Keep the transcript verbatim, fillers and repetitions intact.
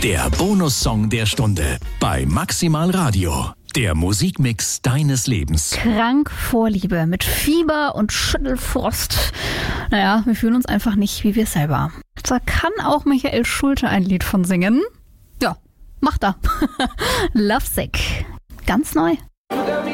Der Bonussong der Stunde bei Maximal Radio. Der Musikmix deines Lebens. Krank vor Liebe mit Fieber und Schüttelfrost. Naja, wir fühlen uns einfach nicht wie wir selber. Da kann auch Michael Schulte ein Lied von singen. Ja, macht er. Lovesick. Ganz neu.